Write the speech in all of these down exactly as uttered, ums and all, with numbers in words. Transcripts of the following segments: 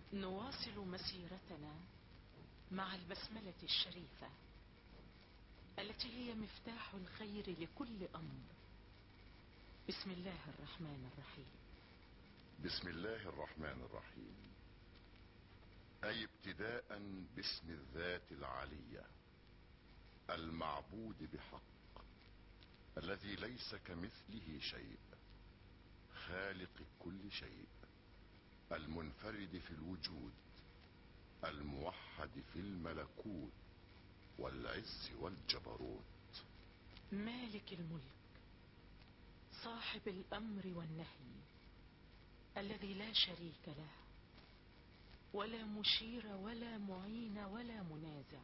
نواصل مسيرتنا مع البسملة الشريفة التي هي مفتاح الخير لكل أمر. بسم الله الرحمن الرحيم. بسم الله الرحمن الرحيم، أي ابتداء باسم الذات العلية المعبود بحق، الذي ليس كمثله شيء، خالق كل شيء، المنفرد في الوجود، الموحد في الملكوت والعز والجبروت، مالك الملك، صاحب الأمر والنهي، الذي لا شريك له ولا مشير ولا معين ولا منازع،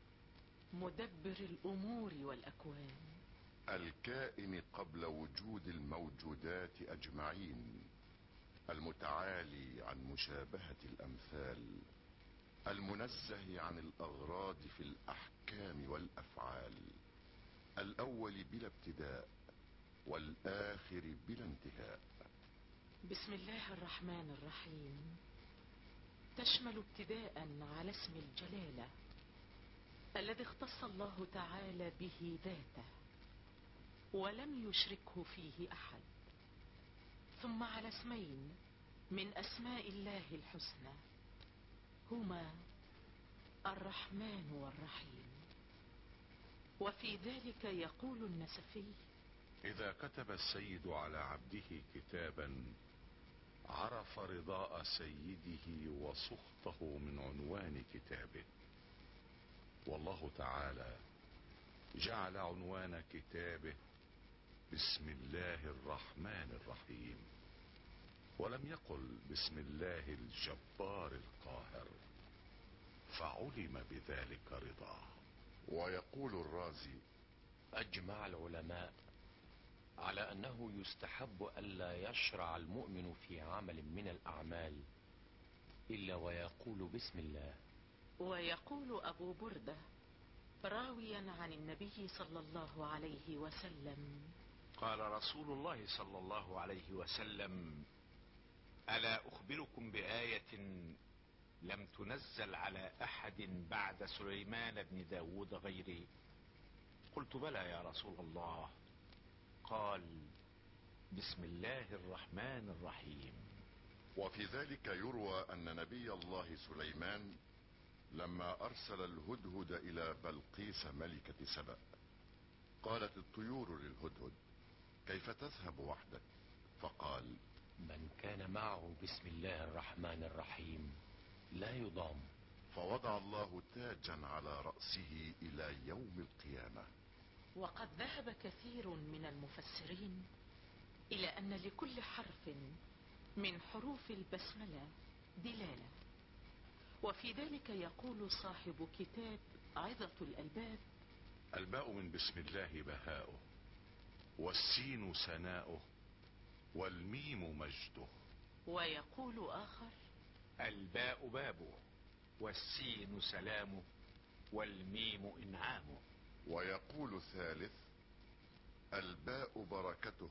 مدبر الأمور والأكوان، الكائن قبل وجود الموجودات أجمعين، المتعالي عن مشابهة الأمثال، المنزه عن الأغراض في الأحكام والأفعال، الأول بلا ابتداء والآخر بلا انتهاء. بسم الله الرحمن الرحيم تشمل ابتداء على اسم الجلالة الذي اختص الله تعالى به ذاته ولم يشركه فيه أحد، ثم على اسمين من أسماء الله الحسنى هما الرحمن والرحيم. وفي ذلك يقول النسفي: إذا كتب السيد على عبده كتابا عرف رضاء سيده وسخطه من عنوان كتابه، والله تعالى جعل عنوان كتابه بسم الله الرحمن الرحيم، ولم يقل بسم الله الجبار القاهر، فعلم بذلك رضاه. ويقول الرازي: أجمع العلماء على أنه يستحب ألا يشرع المؤمن في عمل من الأعمال إلا ويقول بسم الله. ويقول أبو بردة راويا عن النبي صلى الله عليه وسلم: قال رسول الله صلى الله عليه وسلم: ألا أخبركم بآية لم تنزل على أحد بعد سليمان بن داود غيري؟ قلت: بلى يا رسول الله. قال: بسم الله الرحمن الرحيم. وفي ذلك يروى أن نبي الله سليمان لما أرسل الهدهد إلى بلقيس ملكة سبأ قالت الطيور للهدهد: كيف تذهب وحدك؟ فقال: من كان معه بسم الله الرحمن الرحيم لا يضام. فوضع الله تاجا على رأسه إلى يوم القيامة. وقد ذهب كثير من المفسرين إلى أن لكل حرف من حروف البسملة دلالة، وفي ذلك يقول صاحب كتاب عظة الألباب: الباء من بسم الله بهاؤه، والسين سناؤه، والميم مجده. ويقول آخر: الباء بابه، والسين سلامه، والميم إنعامه. ويقول ثالث: الباء بركته،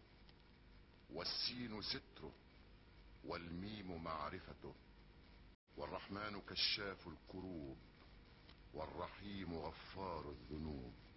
والسين ستره، والميم معرفته، والرحمن كشاف الكروب، والرحيم غفار الذنوب.